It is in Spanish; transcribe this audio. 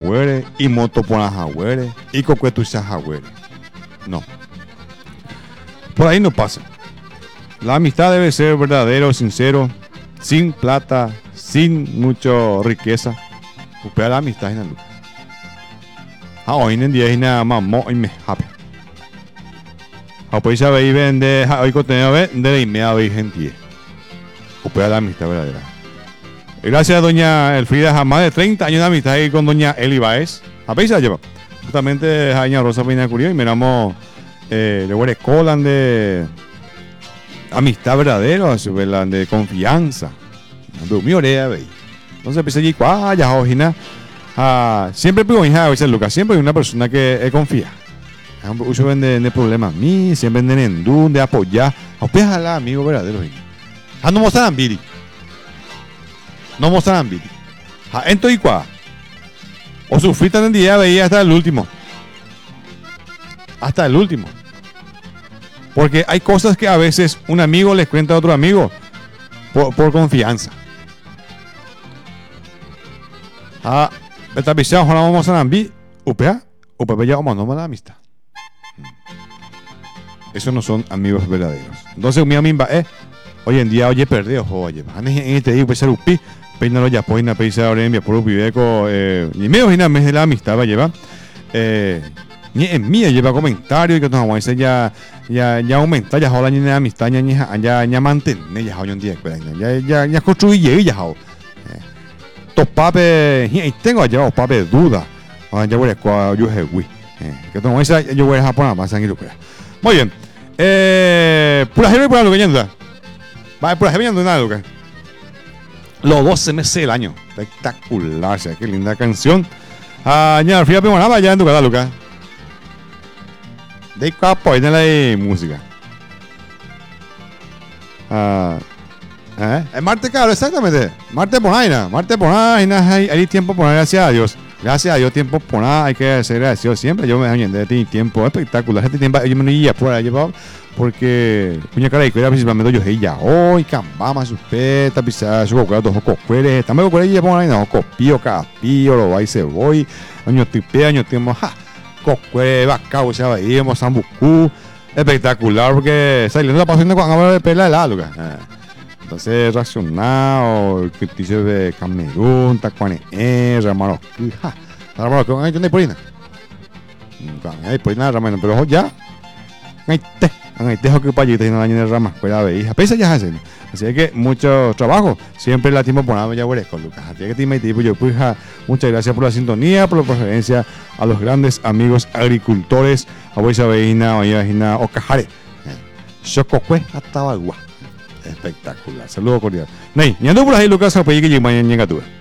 jagüere, y moto por la jagüere, y coquetucha jagüere. No. Por ahí no pasa. La amistad debe ser verdadero, sincero, sin plata, sin mucha riqueza. Upea la amistad en la luz. Hoy en día es nada más y me happy. Pues ya veis vende, hoy contenido de inmediato veis gente. Upea la amistad verdadera. Gracias a doña Elfrida, jamás de 30 años de amistad ahí con doña Eli Baez. A pesar lleva. Justamente a doña Rosa Peña Curio y miramos le huele colan de amistad verdadera, de confianza. Mi oreja veis. Entonces empecé allí, ya ojina. Siempre pido hija a veces Lucas, siempre hay una persona que confía. Muchos venden problemas a mí, siempre venden en dun, de apoyar. Ojalá, amigo verdadero. No mostrarán biri. No mostrarán biri. Entonces, ¿cuál? O sufritan en día, veía hasta el último. Hasta el último. Porque hay cosas que a veces un amigo les cuenta a otro amigo por confianza. Esta visión, ojalá vamos a Nambi, upea ya vamos a la amistad. Esos no son amigos verdaderos. Entonces, mi amiga, hoy en día, oye, perdió, oye, te digo, pues, upi, peinalo ya, pues, na peisa ahora en mi puro pibeco, ni me imagina, mes de la amistad va a llevar, ni en mí lleva comentarios y que nos vamos a ya aumenta, ya ahora ni la amistad, ya mantener, ya hoy en día, ya construye, ya pape tengo allá los pape duda ya voy a yo que tengo esa yo voy a Japón más tranquilo. Muy bien, pura gente por lo que yendo va pura gente yendo nada Lucas. Los 12 meses del año, espectacular, ¿sí? Qué linda canción. Ya fui a pegar allá en tu casa Lucas de capo y de la música. Marte, claro, exactamente. Marte por ahí, hay tiempo por ahí, gracias a Dios. Gracias a Dios, tiempo por nada, hay que ser agradecido siempre. Yo me de tiempo espectacular. Este tiempo yo me lo iba por ahí, porque puña cara y cuera principalmente yo ya hoy, cambama, suspeta, pisar, su cocuera, dos cocueres, también cocuera y ya por ahí, no, copío, capío, lo va y se voy, año tipe, año tiempo, cocuere, bacao, se va a ir, Mozambucú, espectacular, porque saliendo la pasión de cuando habla de pela de la Lucas. Entonces, racionado, que dice de Camerún, Tacuane, Ramarosquí, Ramarosquí, ¿no hay por ahí? No hay por ahí, Ramano, pero ya, hay tejo que para allí, no hay ramas, pues veis, a pesar ya hacen. Así que mucho trabajo, siempre la tiempo por nada, ya huele con Lucas. Así que te tipo, yo pues, muchas gracias por la sintonía, por la preferencia a los grandes amigos agricultores, a Boisa Veina, Oña o Cajare, Chococue, hasta Bagua. Espectacular. Saludos cordiales. Ney, ni ando por ahí, Lucas, a pedir que llegue mañana en Gatúa.